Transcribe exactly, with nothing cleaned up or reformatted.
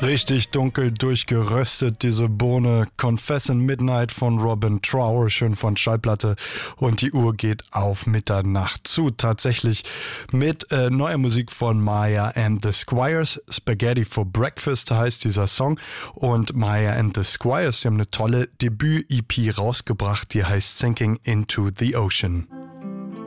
Richtig dunkel durchgeröstet, diese Bohne. Confess in Midnight von Robin Trower, schön von Schallplatte. Und die Uhr geht auf Mitternacht zu. Tatsächlich mit äh, neuer Musik von Maya and the Squires. Spaghetti for Breakfast heißt dieser Song. Und Maya and the Squires, die haben eine tolle Debüt-E P rausgebracht, die heißt Sinking into the Ocean.